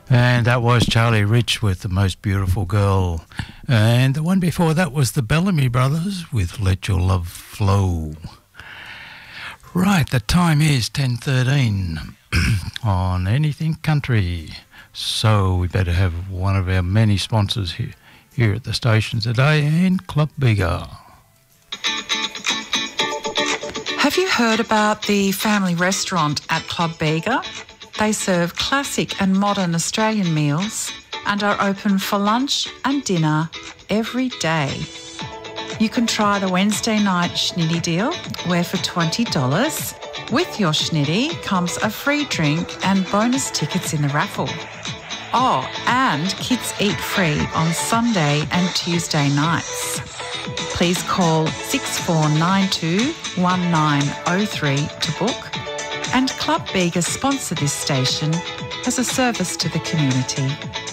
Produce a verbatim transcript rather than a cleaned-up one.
And that was Charlie Rich with The Most Beautiful Girl. And the one before that was the Bellamy Brothers with Let Your Love Flow. Right, the time is ten thirteen on Anything Country. So we better have one of our many sponsors here, here at the station today, and Club Bega. Have you heard about the family restaurant at Club Bega? They serve classic and modern Australian meals and are open for lunch and dinner every day. You can try the Wednesday night schnitty deal, where for twenty dollars, with your schnitty comes a free drink and bonus tickets in the raffle. Oh, and kids eat free on Sunday and Tuesday nights. Please call six four nine two, one nine zero three to book. And Club Bega sponsor this station as a service to the community.